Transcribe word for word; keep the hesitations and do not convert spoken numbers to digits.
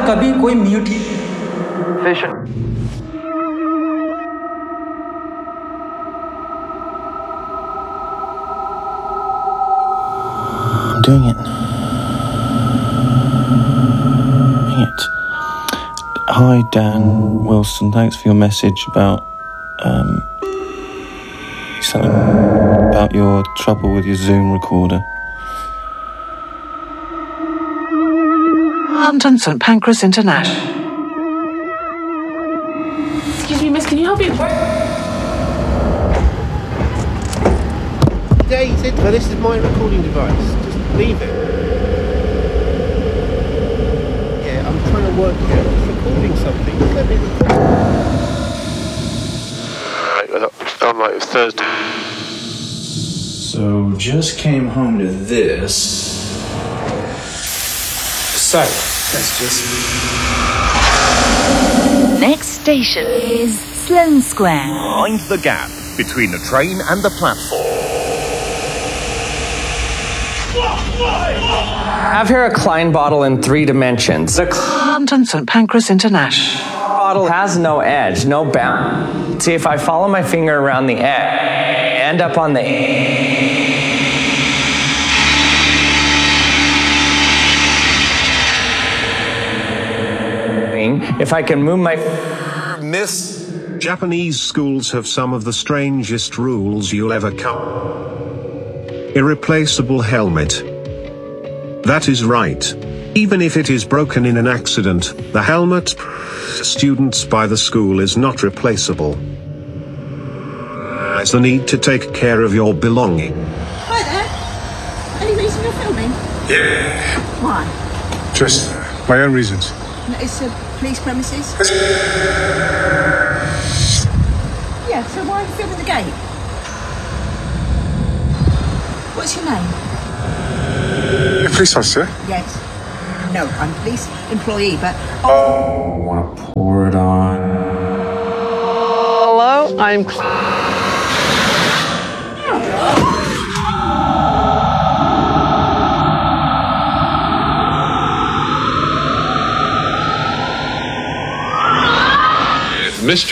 अगर कभी कोई म्यूटी I'm doing it. Doing it. Hi, Dan Wilson. Thanks for your message about um, something about your trouble with your Zoom recorder. London St Pancras International. Excuse me, miss, can you help me? Yeah, he said, well, this is my recording device. Just leave it. Yeah, I'm trying to work here. I'm just recording something. Just let me record. Alright, I'm like, it's Thursday. So, just came home to this. So, that's just... Next station is Sloane Square. Mind the gap between the train and the platform. I have here a Klein bottle in three dimensions. The London St Pancras International. bottle has no edge, no bound. See, if I follow my finger around the edge, I end up on the... If I can move my... Miss... Japanese schools have some of the strangest rules you'll ever come. Irreplaceable helmet. That is right. Even if it is broken in an accident, the helmet to students by the school is not replaceable. There's the need to take care of your belongings. Hi there. Any reason you're filming? Yeah. Why? Just uh, my own reasons. It's a police premises? Yeah, so why are you filming the gate? What's your name? Uh, police officer? Yes. No, I'm a police employee, but... Oh, I want to pour it on. Hello, I'm...